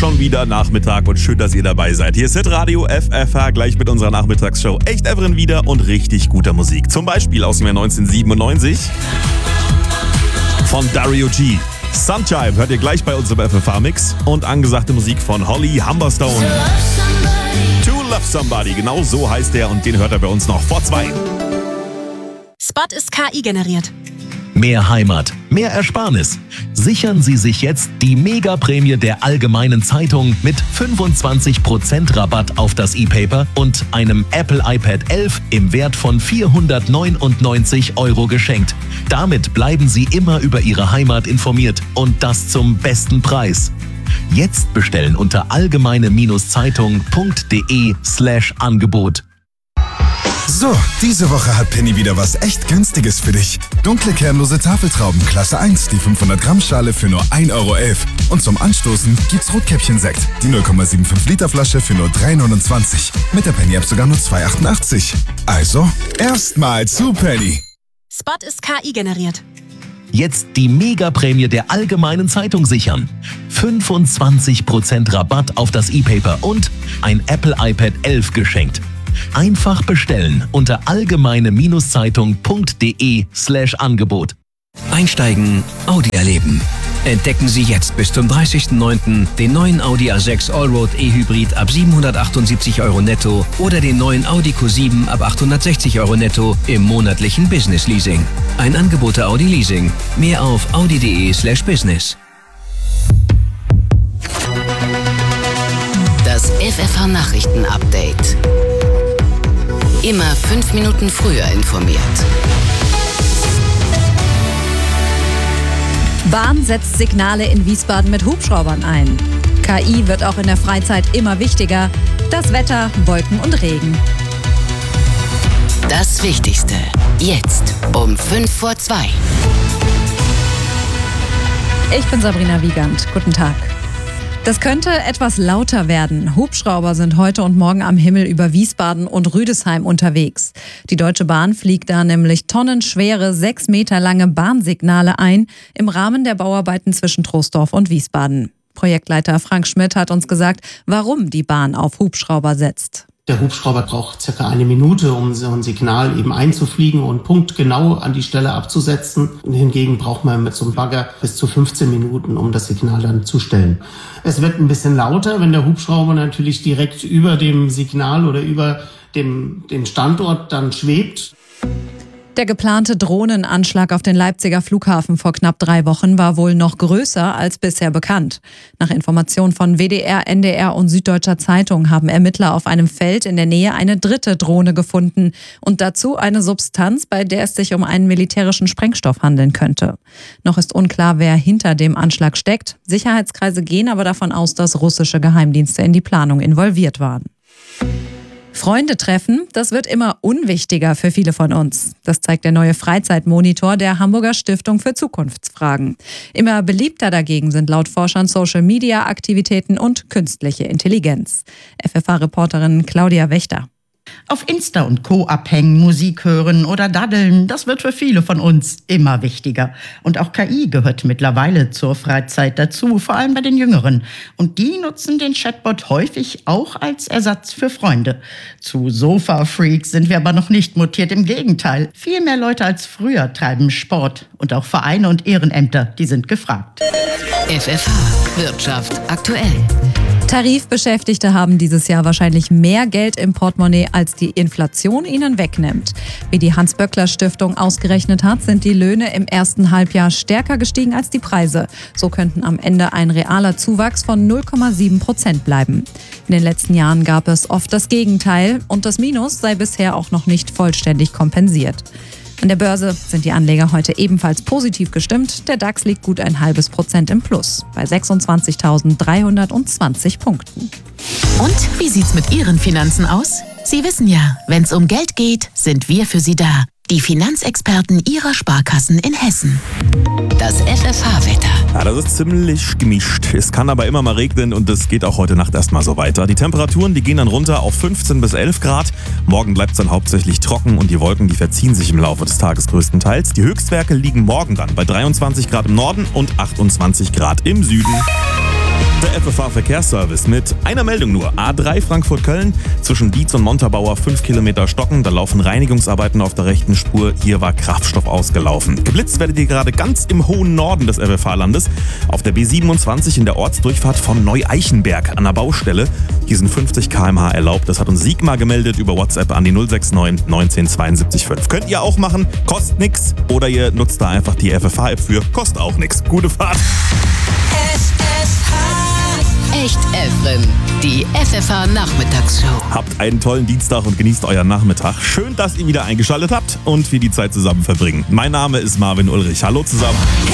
schon wieder Nachmittag und schön, dass ihr dabei seid. Hier ist Hitradio FFH, gleich mit unserer Nachmittagsshow Echt Everin wieder und richtig guter Musik. Zum Beispiel aus dem Jahr 1997 von Dario G. Sunshine hört ihr gleich bei unserem FFH-Mix und angesagte Musik von Holly Humberstone. To Love Somebody, genau so heißt der und den hört er bei uns noch vor 2. Spot ist KI generiert. Mehr Heimat, mehr Ersparnis. Sichern Sie sich jetzt die Mega-Prämie der Allgemeinen Zeitung mit 25% Rabatt auf das E-Paper und einem Apple iPad 11 im Wert von 499 € geschenkt. Damit bleiben Sie immer über Ihre Heimat informiert und das zum besten Preis. Jetzt bestellen unter allgemeine-zeitung.de/Angebot. So, diese Woche hat Penny wieder was echt Günstiges für dich. Dunkle kernlose Tafeltrauben Klasse 1, die 500 Gramm Schale für nur 1,11 € Und zum Anstoßen gibt's Rotkäppchen-Sekt, die 0,75 Liter Flasche für nur 3,29 €. Mit der Penny-App sogar nur 2,88 €. Also, erstmal zu Penny. Spot ist KI generiert. Jetzt die Mega-Prämie der Allgemeinen Zeitung sichern. 25% Rabatt auf das E-Paper und ein Apple iPad 11 geschenkt. Einfach bestellen unter allgemeine-zeitung.de/Angebot. Einsteigen, Audi erleben. Entdecken Sie jetzt bis zum 30.09. den neuen Audi A6 Allroad E-Hybrid ab 778 € netto oder den neuen Audi Q7 ab 860 € netto im monatlichen Business Leasing. Ein Angebot der Audi Leasing. Mehr auf audi.de/business. Das FFH Nachrichten Update. Immer 5 Minuten früher informiert. Bahn setzt Signale in Wiesbaden mit Hubschraubern ein. KI wird auch in der Freizeit immer wichtiger. Das Wetter, Wolken und Regen. Das Wichtigste. Jetzt um 1:55. Ich bin Sabrina Wiegand. Guten Tag. Das könnte etwas lauter werden. Hubschrauber sind heute und morgen am Himmel über Wiesbaden und Rüdesheim unterwegs. Die Deutsche Bahn fliegt da nämlich tonnenschwere, 6 Meter lange Bahnsignale ein im Rahmen der Bauarbeiten zwischen Troisdorf und Wiesbaden. Projektleiter Frank Schmidt hat uns gesagt, warum die Bahn auf Hubschrauber setzt. Der Hubschrauber braucht circa 1 Minute, um so ein Signal eben einzufliegen und punktgenau an die Stelle abzusetzen. Hingegen braucht man mit so einem Bagger bis zu 15 Minuten, um das Signal dann zu stellen. Es wird ein bisschen lauter, wenn der Hubschrauber natürlich direkt über dem Signal oder über dem Standort dann schwebt. Der geplante Drohnenanschlag auf den Leipziger Flughafen vor knapp 3 Wochen war wohl noch größer als bisher bekannt. Nach Informationen von WDR, NDR und Süddeutscher Zeitung haben Ermittler auf einem Feld in der Nähe eine 3. Drohne gefunden und dazu eine Substanz, bei der es sich um einen militärischen Sprengstoff handeln könnte. Noch ist unklar, wer hinter dem Anschlag steckt. Sicherheitskreise gehen aber davon aus, dass russische Geheimdienste in die Planung involviert waren. Freunde treffen, das wird immer unwichtiger für viele von uns. Das zeigt der neue Freizeitmonitor der Hamburger Stiftung für Zukunftsfragen. Immer beliebter dagegen sind laut Forschern Social-Media-Aktivitäten und künstliche Intelligenz. FFH-Reporterin Claudia Wächter. Auf Insta und Co. abhängen, Musik hören oder daddeln, das wird für viele von uns immer wichtiger. Und auch KI gehört mittlerweile zur Freizeit dazu, vor allem bei den Jüngeren. Und die nutzen den Chatbot häufig auch als Ersatz für Freunde. Zu Sofa-Freaks sind wir aber noch nicht mutiert, im Gegenteil. Viel mehr Leute als früher treiben Sport. Und auch Vereine und Ehrenämter, die sind gefragt. FFH Wirtschaft aktuell. Tarifbeschäftigte haben dieses Jahr wahrscheinlich mehr Geld im Portemonnaie, als die Inflation ihnen wegnimmt. Wie die Hans-Böckler-Stiftung ausgerechnet hat, sind die Löhne im ersten Halbjahr stärker gestiegen als die Preise. So könnten am Ende ein realer Zuwachs von 0,7% bleiben. In den letzten Jahren gab es oft das Gegenteil und das Minus sei bisher auch noch nicht vollständig kompensiert. An der Börse sind die Anleger heute ebenfalls positiv gestimmt. Der DAX liegt gut 0,5% im Plus bei 26.320 Punkten. Und wie sieht's mit Ihren Finanzen aus? Sie wissen ja, wenn's um Geld geht, sind wir für Sie da. Die Finanzexperten Ihrer Sparkassen in Hessen. Das FFH-Wetter. Ja, das ist ziemlich gemischt. Es kann aber immer mal regnen und es geht auch heute Nacht erstmal so weiter. Die Temperaturen, die gehen dann runter auf 15 bis 11 Grad. Morgen bleibt es dann hauptsächlich trocken und die Wolken, die verziehen sich im Laufe des Tages größtenteils. Die Höchstwerte liegen morgen dann bei 23 Grad im Norden und 28 Grad im Süden. Der FFH-Verkehrsservice mit einer Meldung nur. A3 Frankfurt-Köln, zwischen Dietz und Montabaur 5 Kilometer stocken. Da laufen Reinigungsarbeiten auf der rechten Spur. Hier war Kraftstoff ausgelaufen. Geblitzt werdet ihr gerade ganz im hohen Norden des FFH-Landes. Auf der B27 in der Ortsdurchfahrt von Neu-Eichenberg an der Baustelle. Hier sind 50 km/h erlaubt. Das hat uns Sigmar gemeldet über WhatsApp an die 069 19 72 5. Könnt ihr auch machen, kostet nix. Oder ihr nutzt da einfach die FFH-App für, kostet auch nix. Gute Fahrt. Echt Elfrin, die FFH Nachmittagsshow. Habt einen tollen Dienstag und genießt euren Nachmittag. Schön, dass ihr wieder eingeschaltet habt und wir die Zeit zusammen verbringen. Mein Name ist Marvin Ulrich. Hallo zusammen.